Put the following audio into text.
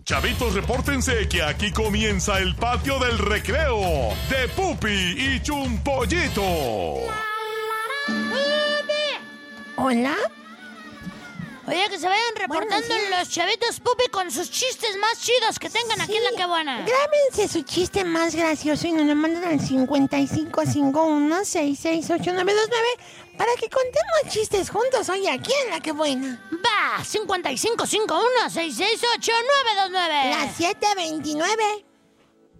Chavitos, repórtense que aquí comienza el patio del recreo de Pupi y Chumpollito. ¿Hola? Oye, que se vayan reportando los chavitos Pupi con sus chistes más chidos que tengan aquí en La Quebuana. Grábense su chiste más gracioso y nos lo mandan al 5551-668-929 para que contemos chistes juntos hoy aquí en La Quebuana. Va, 5551-668-929. Las 7:29.